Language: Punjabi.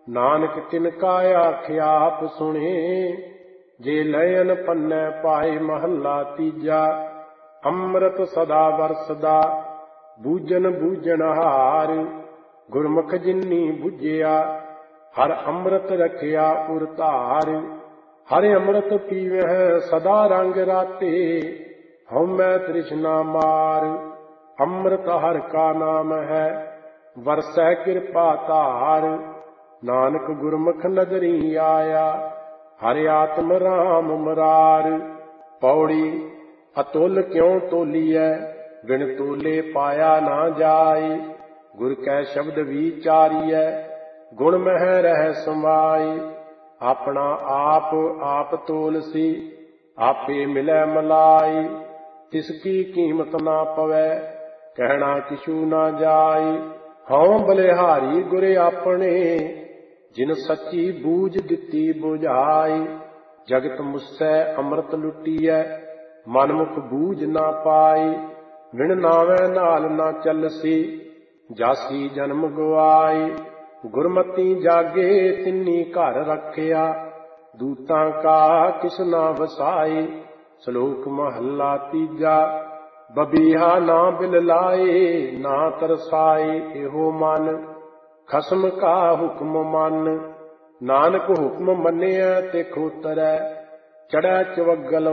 ਨਾਨਕ ਤਿਨਕਾ ਆਖਿਆ ਆਪ ਸੁਣੇ। ਜੇ ਲयन ਪੰਨੈ ਪਾਏ ਮਹੱਲਾ ਤੀਜਾ। ਅੰਮ੍ਰਿਤ ਸਦਾ ਵਰਸਦਾ ਬੂਝਨ ਬੂਝਣਹਾਰ। ਗੁਰਮੁਖ ਜਿਨੀ ਬੁਝਿਆ ਹਰ ਅੰਮ੍ਰਿਤ ਰਖਿਆ ਉਰ ਧਾਰ। ਹਰਿ ਅੰਮ੍ਰਿਤ ਪੀਵਹਿ ਸਦਾ ਰੰਗ ਰਾਤੇ। ਹਉਮੈ ਤ੍ਰਿਸ਼ਨਾ ਮਾਰ। ਅੰਮ੍ਰਿਤ ਹਰਿ ਕਾ ਨਾਮ ਹੈ ਵਰਸੈ ਕਿਰਪਾ ਧਾਰ। ਨਾਨਕ ਗੁਰਮੁਖ ਨਦਰੀ ਆਇਆ ਹਰਿ ਆਤਮ ਰਾਮ ਮੁਰਾਰ। ਪੌੜੀ ਅਤੁਲ ਕਿਉ ਤੋਲੀਐ ਬਿਨ ਤੋਲੇ ਪਾਇਆ ਨਾ ਜਾਏ। ਗੁਰ ਕੈ ਸ਼ਬਦ ਵਿਚਾਰੀਐ ਗੁਣ ਮਹਿ ਰਹਿ ਸਮਾਏ। ਆਪਣਾ ਆਪ ਤੋਲਸੀ ਆਪੇ ਮਿਲੈ ਮਲਾਈ। ਤਿਸ ਕੀ ਕੀਮਤ ਨਾ ਪਵੈ ਕਹਿਣਾ ਕਿਛੂ ਨਾ ਜਾਏ। ਹਉ ਬਲਿਹਾਰੀ ਗੁਰ ਆਪਣੇ ਜਿਨ ਸੱਚੀ ਬੂਝ ਦਿੱਤੀ ਬੁਝਾਈ। ਜਗਤ ਮੁਸੈ ਅੰਮ੍ਰਿਤ ਲੁੱਟੀਐ ਮਨਮੁਖ ਬੂਝ ਨਾ ਪਾਈ। ਵਿਣ ਨਾਵੈ ਨਾਲ ਨਾ ਚੱਲਸੀ ਜਾਸੀ ਜਨਮ ਗਵਾਈ। ਗੁਰਮਤੀ ਜਾਗੇ ਤਿੰਨੀ ਘਰ ਰੱਖਿਆ ਦੂਤਾਂ ਕਾ ਕਿਸ ਨਾ ਵਸਾਈ। ਸ਼ਲੋਕ ਮਹੱਲਾ ਤੀਜਾ। ਬਬੀਹਾ ਨਾ ਬਿਲ ਲਾਏ ਨਾ ਤਰਸਾਏ ਇਹੋ ਮਨ। ਖਸਮ ਕਾ ਹੁਕਮ ਮੰਨ ਨਾਨਕ ਹੁਕਮ ਮੰਨਿਆ ਤੇ ਖੋਤਰੈ। ਚੜ੍ਹੈ ਚਵੱਗਲ